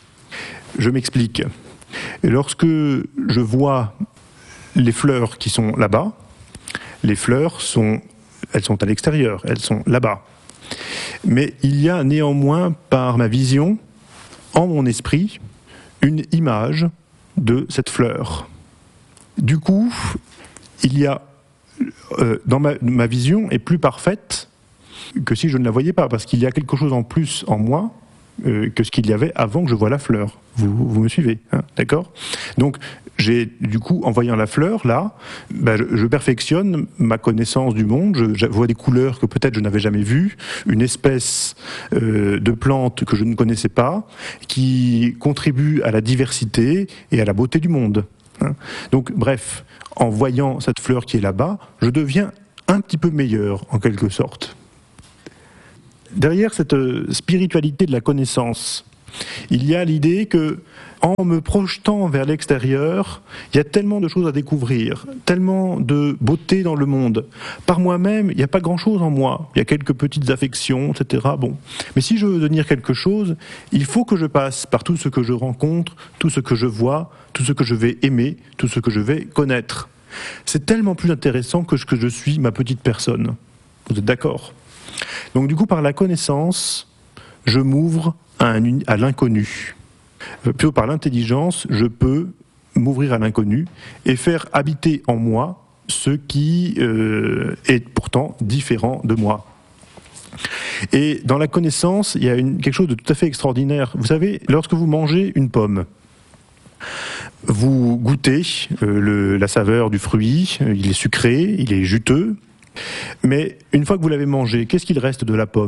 Je m'explique. Et lorsque je vois les fleurs qui sont là-bas, les fleurs sont, elles sont à l'extérieur, elles sont là-bas. Mais il y a néanmoins, par ma vision, en mon esprit, une image de cette fleur. Du coup, il y a, euh, dans ma, ma vision est plus parfaite que si je ne la voyais pas, parce qu'il y a quelque chose en plus en moi euh, que ce qu'il y avait avant que je voie la fleur. Vous, vous me suivez, hein, d'accord ? Donc, j'ai, du coup, en voyant la fleur, là, ben, je, je perfectionne ma connaissance du monde, je, je vois des couleurs que peut-être je n'avais jamais vues, une espèce euh, de plante que je ne connaissais pas, qui contribue à la diversité et à la beauté du monde. Hein. Donc, bref, en voyant cette fleur qui est là-bas, je deviens un petit peu meilleur, en quelque sorte. Derrière cette spiritualité de la connaissance, il y a l'idée que, en me projetant vers l'extérieur, il y a tellement de choses à découvrir, tellement de beauté dans le monde. Par moi-même, il n'y a pas grand-chose en moi. Il y a quelques petites affections, et cetera. Bon. Mais si je veux devenir quelque chose, il faut que je passe par tout ce que je rencontre, tout ce que je vois, tout ce que je vais aimer, tout ce que je vais connaître. C'est tellement plus intéressant que ce que je suis, ma petite personne. Vous êtes d'accord ? Donc du coup, par la connaissance, je m'ouvre à, un, à l'inconnu. Plutôt par l'intelligence, je peux m'ouvrir à l'inconnu et faire habiter en moi ce qui euh, est pourtant différent de moi. Et dans la connaissance, il y a une, quelque chose de tout à fait extraordinaire. Vous savez, lorsque vous mangez une pomme, vous goûtez euh, le, la saveur du fruit, il est sucré, il est juteux, mais une fois que vous l'avez mangé, qu'est-ce qu'il reste de la pomme ?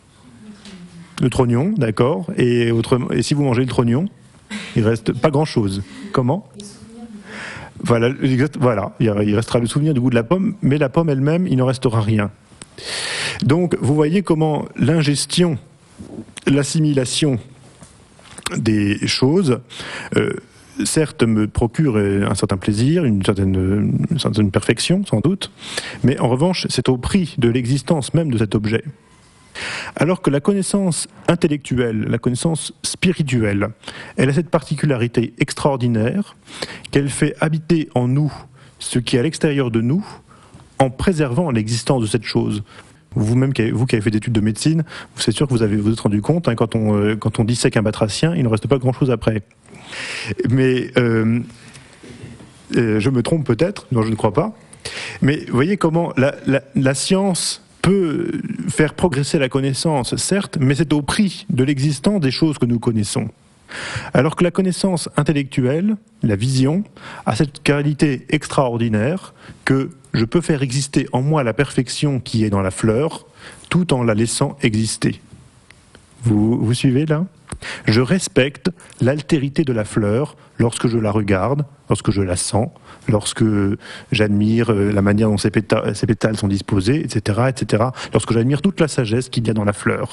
Le trognon, d'accord. Et, autrement, et si vous mangez le trognon, il reste pas grand-chose. Comment ? Voilà, exact, voilà, il restera le souvenir du goût de la pomme, mais la pomme elle-même, il n'en restera rien. Donc, vous voyez comment l'ingestion, l'assimilation des choses, euh, certes me procure un certain plaisir, une certaine, une certaine perfection, sans doute, mais en revanche, c'est au prix de l'existence même de cet objet. Alors que la connaissance intellectuelle, la connaissance spirituelle, elle a cette particularité extraordinaire qu'elle fait habiter en nous ce qui est à l'extérieur de nous en préservant l'existence de cette chose. Vous-même, vous qui avez fait des études de médecine, c'est sûr que vous avez vous êtes rendu compte, hein, quand on, euh, quand on dissèque un batracien, il ne reste pas grand-chose après. Mais euh, euh, je me trompe peut-être, non je ne crois pas, mais vous voyez comment la, la, la science peut faire progresser la connaissance, certes, mais c'est au prix de l'existence des choses que nous connaissons. Alors que la connaissance intellectuelle, la vision, a cette qualité extraordinaire que je peux faire exister en moi la perfection qui est dans la fleur, tout en la laissant exister. Vous, vous suivez là ? Je respecte l'altérité de la fleur lorsque je la regarde, lorsque je la sens, lorsque j'admire la manière dont ses pétales, ses pétales sont disposés, et cetera, et cetera, lorsque j'admire toute la sagesse qu'il y a dans la fleur.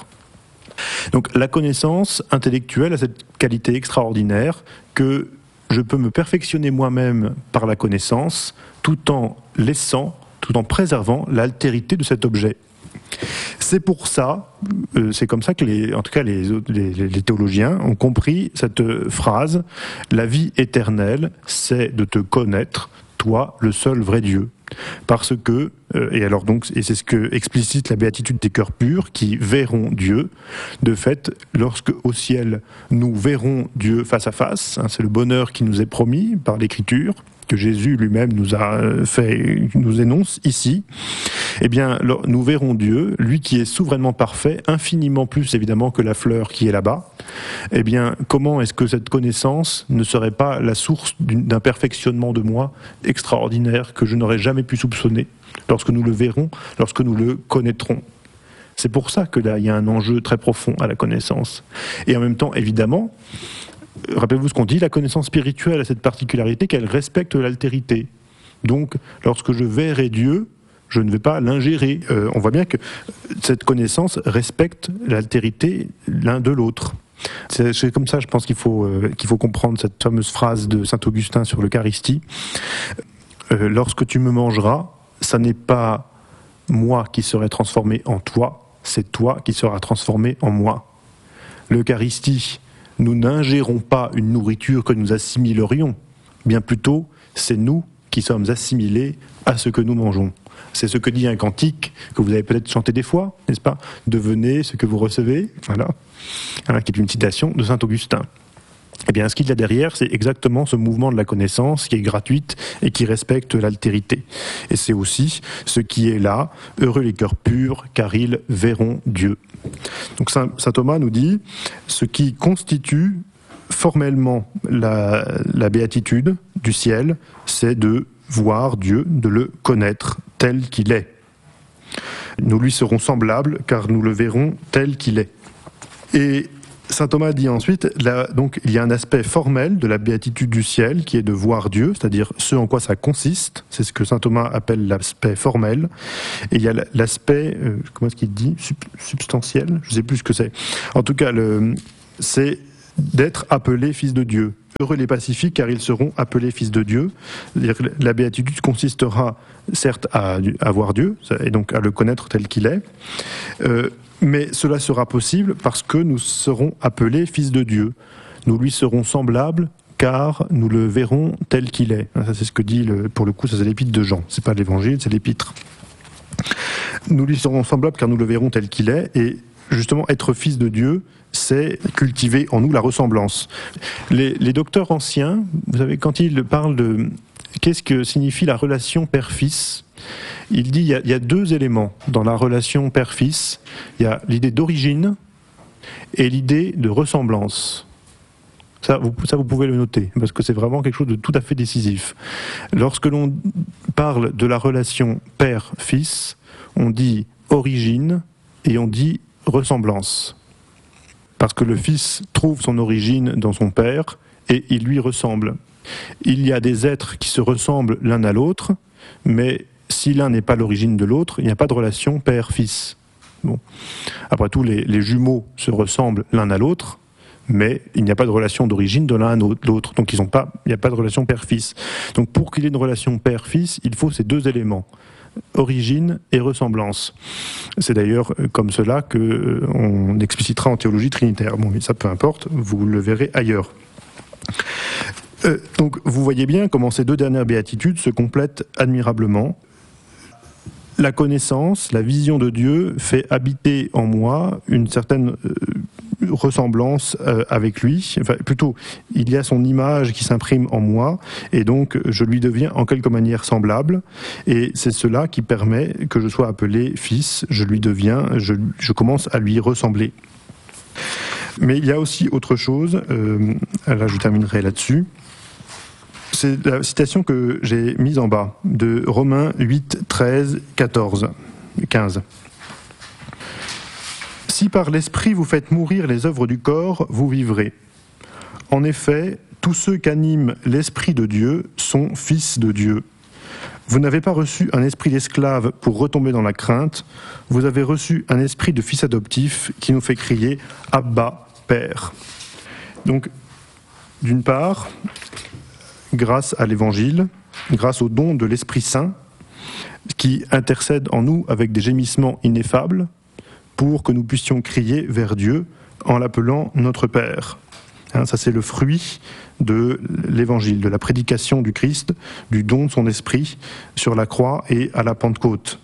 Donc la connaissance intellectuelle a cette qualité extraordinaire que je peux me perfectionner moi-même par la connaissance tout en laissant, tout en préservant l'altérité de cet objet. C'est pour ça, euh, c'est comme ça que les, en tout cas les, les, les théologiens ont compris cette phrase « La vie éternelle, c'est de te connaître, toi, le seul vrai Dieu ». Parce que, euh, et alors donc, et c'est ce que explicite la béatitude des cœurs purs qui verront Dieu. De fait, lorsque au ciel nous verrons Dieu face à face, hein, c'est le bonheur qui nous est promis par l'Écriture, que Jésus lui-même nous a fait, nous énonce ici, eh bien, nous verrons Dieu, lui qui est souverainement parfait, infiniment plus évidemment que la fleur qui est là-bas. Eh bien, comment est-ce que cette connaissance ne serait pas la source d'un perfectionnement de moi extraordinaire que je n'aurais jamais pu soupçonner lorsque nous le verrons, lorsque nous le connaîtrons. C'est pour ça que là, il y a un enjeu très profond à la connaissance. Et en même temps, évidemment, rappelez-vous ce qu'on dit, la connaissance spirituelle a cette particularité qu'elle respecte l'altérité. Donc, lorsque je verrai Dieu, je ne vais pas l'ingérer. Euh, on voit bien que cette connaissance respecte l'altérité l'un de l'autre. C'est, c'est comme ça, je pense qu'il faut, euh, qu'il faut comprendre cette fameuse phrase de saint Augustin sur l'Eucharistie. Euh, lorsque tu me mangeras, ça n'est pas moi qui serai transformé en toi, c'est toi qui seras transformé en moi. L'Eucharistie, nous n'ingérons pas une nourriture que nous assimilerions. Bien plutôt, c'est nous qui sommes assimilés à ce que nous mangeons. C'est ce que dit un cantique que vous avez peut-être chanté des fois, n'est-ce pas ? Devenez ce que vous recevez, voilà, voilà qui est une citation de saint Augustin. Eh bien, ce qu'il y a derrière, c'est exactement ce mouvement de la connaissance qui est gratuite et qui respecte l'altérité. Et c'est aussi ce qui est là, heureux les cœurs purs, car ils verront Dieu. Donc saint, saint Thomas nous dit, ce qui constitue formellement, la, la béatitude du ciel, c'est de voir Dieu, de le connaître tel qu'il est. Nous lui serons semblables car nous le verrons tel qu'il est. Et saint Thomas dit ensuite, là, donc, il y a un aspect formel de la béatitude du ciel qui est de voir Dieu, c'est-à-dire ce en quoi ça consiste, c'est ce que saint Thomas appelle l'aspect formel, et il y a l'aspect, euh, comment est-ce qu'il dit, Sub- substantiel, je ne sais plus ce que c'est. En tout cas, le, c'est d'être appelé fils de Dieu. Heureux les pacifiques car ils seront appelés fils de Dieu. C'est-à-dire que la béatitude consistera certes à, à voir Dieu, et donc à le connaître tel qu'il est, euh, mais cela sera possible parce que nous serons appelés fils de Dieu. Nous lui serons semblables car nous le verrons tel qu'il est. Ça, c'est ce que dit, le, pour le coup, ça c'est l'épître de Jean. C'est pas l'évangile, c'est l'épître. Nous lui serons semblables car nous le verrons tel qu'il est. Et justement, être fils de Dieu, c'est cultiver en nous la ressemblance. Les, les docteurs anciens, vous savez, quand ils parlent de qu'est-ce que signifie la relation père-fils, il dit il y, a, il y a deux éléments dans la relation père-fils. Il y a l'idée d'origine et l'idée de ressemblance. Ça vous, ça, vous pouvez le noter, parce que c'est vraiment quelque chose de tout à fait décisif. Lorsque l'on parle de la relation père-fils, on dit origine et on dit ressemblance. Parce que le fils trouve son origine dans son père et il lui ressemble. Il y a des êtres qui se ressemblent l'un à l'autre, mais si l'un n'est pas l'origine de l'autre, il n'y a pas de relation père-fils. Bon. Après tout, les, les jumeaux se ressemblent l'un à l'autre, mais il n'y a pas de relation d'origine de l'un à l'autre. Donc ils ont pas, il n'y a pas de relation père-fils. Donc pour qu'il y ait une relation père-fils, il faut ces deux éléments, origine et ressemblance. C'est d'ailleurs comme cela qu'on explicitera en théologie trinitaire. Bon, mais ça peu importe, vous le verrez ailleurs. Euh, donc vous voyez bien comment ces deux dernières béatitudes se complètent admirablement. La connaissance, la vision de Dieu fait habiter en moi une certaine euh, ressemblance euh, avec lui. Enfin, plutôt, il y a son image qui s'imprime en moi, et donc je lui deviens en quelque manière semblable. Et c'est cela qui permet que je sois appelé fils. Je lui deviens, je, je commence à lui ressembler. Mais il y a aussi autre chose. Euh, là, je terminerai là-dessus. C'est la citation que j'ai mise en bas, de Romains huit, treize, quatorze, quinze. « Si par l'Esprit vous faites mourir les œuvres du corps, vous vivrez. En effet, tous ceux qu'anime l'Esprit de Dieu sont fils de Dieu. Vous n'avez pas reçu un esprit d'esclave pour retomber dans la crainte, vous avez reçu un esprit de fils adoptif qui nous fait crier « Abba, Père ». Donc, d'une part, grâce à l'Évangile, grâce au don de l'Esprit Saint, qui intercède en nous avec des gémissements ineffables pour que nous puissions crier vers Dieu en l'appelant notre Père. Hein, ça, c'est le fruit de l'Évangile, de la prédication du Christ, du don de son Esprit sur la croix et à la Pentecôte.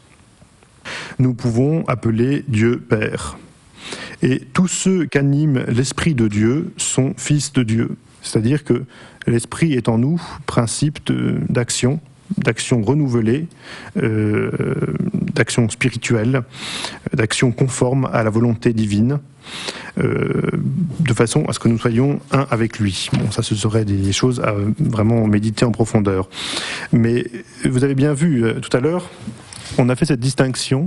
Nous pouvons appeler Dieu Père. Et tous ceux qu'anime l'Esprit de Dieu sont fils de Dieu. C'est-à-dire que l'Esprit est en nous principe de, d'action, d'action renouvelée, euh, d'action spirituelle, d'action conforme à la volonté divine, euh, de façon à ce que nous soyons un avec lui. Bon, ça, ce seraient des choses à vraiment méditer en profondeur. Mais vous avez bien vu euh, tout à l'heure, on a fait cette distinction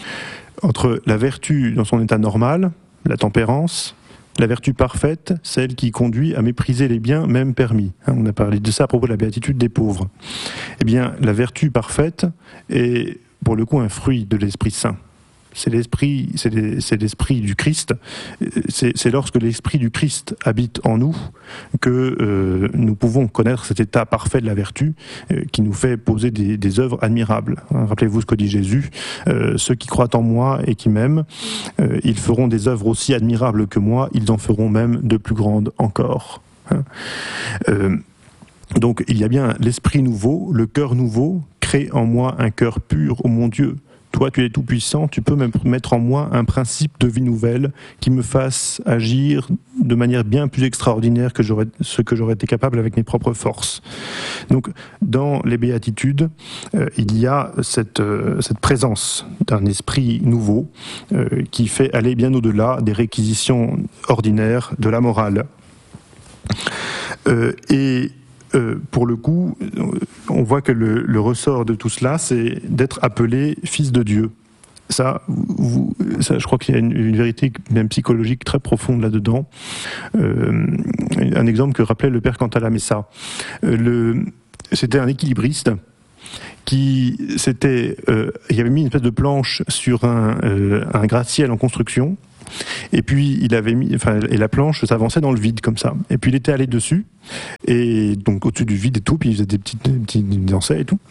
entre la vertu dans son état normal, la tempérance, la vertu parfaite, celle qui conduit à mépriser les biens, même permis. On a parlé de ça à propos de la béatitude des pauvres. Eh bien, la vertu parfaite est, pour le coup, un fruit de l'Esprit Saint. C'est l'esprit, c'est, les, c'est l'esprit du Christ. C'est, c'est lorsque l'esprit du Christ habite en nous que euh, nous pouvons connaître cet état parfait de la vertu euh, qui nous fait poser des, des œuvres admirables. Hein, rappelez-vous ce que dit Jésus, euh, ceux qui croient en moi et qui m'aiment, euh, ils feront des œuvres aussi admirables que moi, ils en feront même de plus grandes encore. Hein. Euh, donc il y a bien l'esprit nouveau, le cœur nouveau, crée en moi un cœur pur, ô mon Dieu. Toi, tu es tout-puissant, tu peux même mettre en moi un principe de vie nouvelle qui me fasse agir de manière bien plus extraordinaire que j'aurais, ce que j'aurais été capable avec mes propres forces. Donc, dans les béatitudes, euh, il y a cette, euh, cette présence d'un esprit nouveau euh, qui fait aller bien au-delà des réquisitions ordinaires de la morale. Euh, et euh, pour le coup, on voit que le, le ressort de tout cela, c'est d'être appelé fils de Dieu. Ça, vous, ça, je crois qu'il y a une, une vérité même psychologique très profonde là-dedans. Euh, un exemple que rappelait le père Cantalamessa. Euh, le, c'était un équilibriste qui s'était, euh, il avait mis une espèce de planche sur un, euh, un gratte-ciel en construction. Et puis il avait mis, enfin, et la planche s'avançait dans le vide comme ça. Et puis il était allé dessus, et donc au-dessus du vide et tout. Puis il faisait des petites, des petits dansait et tout.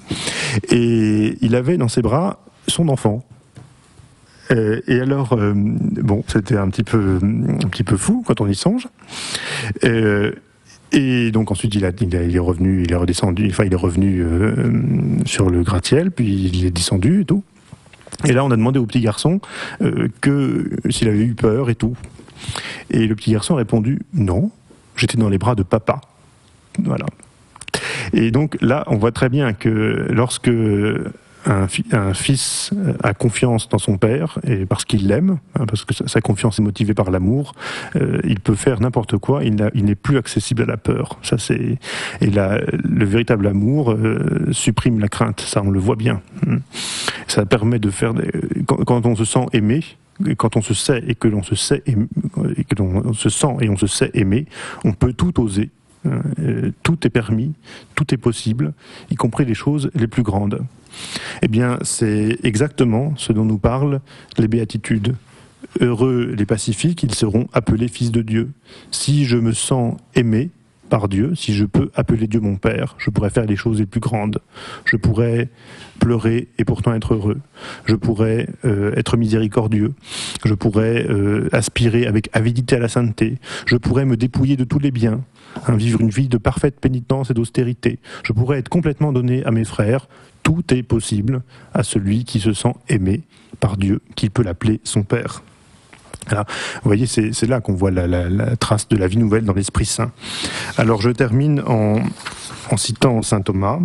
Et il avait dans ses bras son enfant. Euh, et alors, euh, bon, c'était un petit peu, un petit peu fou quand on y songe. Euh, et donc ensuite, il, a, il, a, il est revenu, il est redescendu, enfin, il est revenu euh, sur le gratte-ciel, puis il est descendu et tout. Et là, on a demandé au petit garçon euh, que s'il avait eu peur et tout. Et le petit garçon a répondu non, j'étais dans les bras de papa. Voilà. Et donc là, on voit très bien que lorsque Un, fi- un fils a confiance dans son père, et parce qu'il l'aime, hein, parce que sa, sa confiance est motivée par l'amour, euh, il peut faire n'importe quoi, il, il n'est plus accessible à la peur. Ça, c'est... Et la, le véritable amour euh, supprime la crainte, ça on le voit bien. Ça permet de faire... Des... Quand, quand on se sent aimé, quand on se sait et que l'on se sait aimé, et que l'on se sent et on se sait aimé, on peut tout oser. Euh, tout est permis, tout est possible, y compris les choses les plus grandes. Eh bien, c'est exactement ce dont nous parlent les béatitudes. Heureux les pacifiques, ils seront appelés fils de Dieu. Si je me sens aimé par Dieu, si je peux appeler Dieu mon Père, je pourrais faire les choses les plus grandes. Je pourrais pleurer et pourtant être heureux. Je pourrais euh, être miséricordieux. Je pourrais euh, aspirer avec avidité à la sainteté. Je pourrais me dépouiller de tous les biens, hein, vivre une vie de parfaite pénitence et d'austérité. Je pourrais être complètement donné à mes frères. Tout est possible à celui qui se sent aimé par Dieu, qui peut l'appeler son Père. Alors, vous voyez, c'est, c'est là qu'on voit la, la, la trace de la vie nouvelle dans l'Esprit Saint. Alors, je termine en, en citant saint Thomas.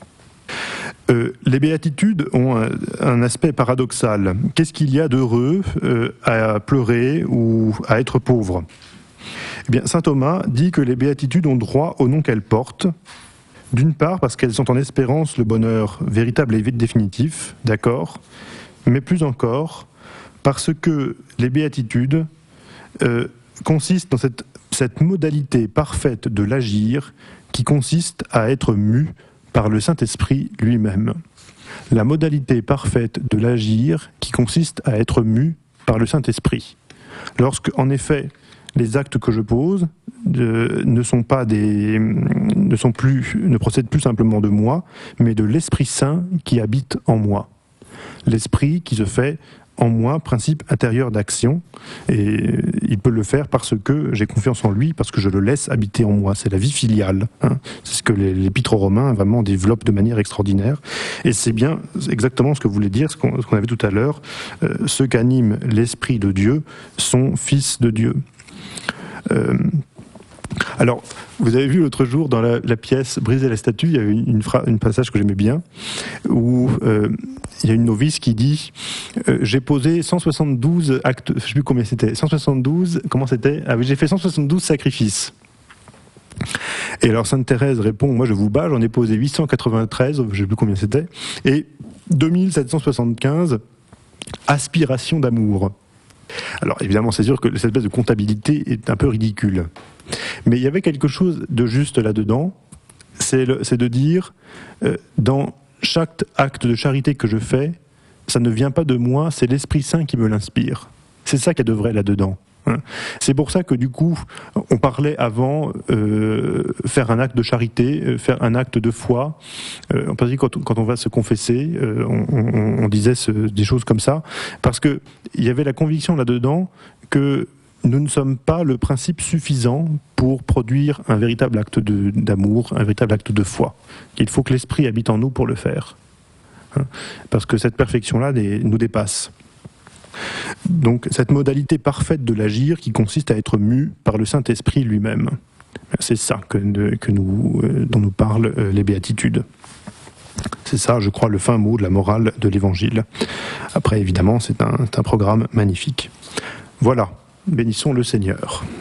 Euh, les béatitudes ont un, un aspect paradoxal. Qu'est-ce qu'il y a d'heureux euh, à pleurer ou à être pauvre ? Eh bien, saint Thomas dit que les béatitudes ont droit au nom qu'elles portent. D'une part, parce qu'elles sont en espérance le bonheur véritable et définitif, d'accord, mais plus encore, parce que les béatitudes euh, consistent dans cette, cette modalité parfaite de l'agir qui consiste à être mu par le Saint-Esprit lui-même. La modalité parfaite de l'agir qui consiste à être mu par le Saint-Esprit. Lorsque, en effet, les actes que je pose de, ne sont pas des, ne sont plus, ne procèdent plus simplement de moi, mais de l'Esprit Saint qui habite en moi. L'Esprit qui se fait en moi, principe intérieur d'action, et il peut le faire parce que j'ai confiance en lui, parce que je le laisse habiter en moi. C'est la vie filiale. Hein. C'est ce que l'Épître aux Romains vraiment développe de manière extraordinaire. Et c'est bien exactement ce que voulait dire, ce qu'on, ce qu'on avait tout à l'heure. Euh, ceux qu'anime l'Esprit de Dieu sont fils de Dieu. Euh, alors, vous avez vu l'autre jour dans la, la pièce Briser la statue, il y a une, une, phrase, une passage que j'aimais bien, où euh, il y a une novice qui dit euh, « J'ai posé cent soixante-douze actes, je ne sais plus combien c'était, cent soixante-douze, comment c'était ? Ah oui, j'ai fait cent soixante-douze sacrifices. » Et alors Sainte Thérèse répond « Moi je vous bats, j'en ai posé huit cent quatre-vingt-treize, je ne sais plus combien c'était, et deux mille sept cent soixante-quinze aspirations d'amour. » Alors évidemment, c'est sûr que cette espèce de comptabilité est un peu ridicule. Mais il y avait quelque chose de juste là-dedans, c'est, le, c'est de dire, euh, dans chaque acte de charité que je fais, ça ne vient pas de moi, c'est l'Esprit Saint qui me l'inspire. C'est ça qu'il y a de vrai là-dedans. Hein. C'est pour ça que du coup, on parlait avant euh, faire un acte de charité, euh, faire un acte de foi. Euh, en particulier quand, quand on va se confesser, euh, on, on, on disait ce, des choses comme ça, parce que il y avait la conviction là-dedans que nous ne sommes pas le principe suffisant pour produire un véritable acte de, d'amour, un véritable acte de foi. Il faut que l'Esprit habite en nous pour le faire, hein, parce que cette perfection-là des, nous dépasse. Donc cette modalité parfaite de l'agir qui consiste à être mu par le Saint-Esprit lui-même. C'est ça que, de, que nous, euh, dont nous parlent euh, les béatitudes. C'est ça, je crois, le fin mot de la morale de l'Évangile. Après, évidemment, c'est un, c'est un programme magnifique. Voilà, bénissons le Seigneur.